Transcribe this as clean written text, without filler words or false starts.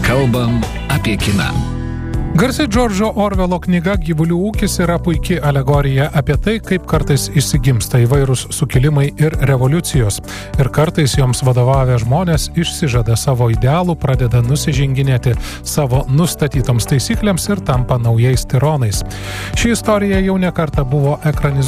Kalbam apie kiną. Garsi Džordžo Orvelo knyga Gyvulių ūkis yra puiki alegorija apie tai, kaip kartais išsigimsta įvairūs sukilimai ir revoliucijos. Ir kartais joms vadovavę žmonės išsižada savo idealų, pradeda nusiženginėti savo nustatytoms taisyklėms ir tampa naujais tironais. Ši istorija jau ne kartą buvo ekranizuota